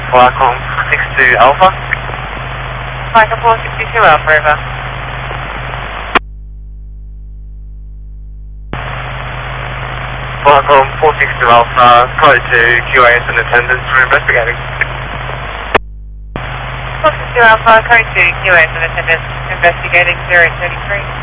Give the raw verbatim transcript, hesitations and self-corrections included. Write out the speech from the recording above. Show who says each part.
Speaker 1: Flycom six two Alpha.
Speaker 2: Flycom four six two Alpha, over.
Speaker 1: Flycom four six two Alpha, code to Q A S in attendance, we're investigating.
Speaker 2: four six two Alpha, code two Q A S in attendance, investigating zero eight three three.